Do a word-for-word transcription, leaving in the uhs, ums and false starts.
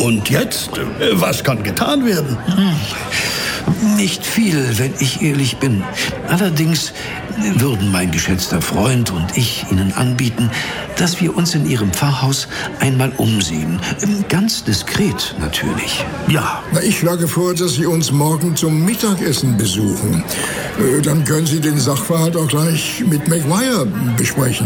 Und jetzt? Was kann getan werden? Nicht viel, wenn ich ehrlich bin. Allerdings würden mein geschätzter Freund und ich Ihnen anbieten, dass wir uns in Ihrem Pfarrhaus einmal umsehen. Ganz diskret natürlich. Ja. Na, ich schlage vor, dass Sie uns morgen zum Mittagessen besuchen. Äh, Dann können Sie den Sachverhalt auch gleich mit Maguire besprechen.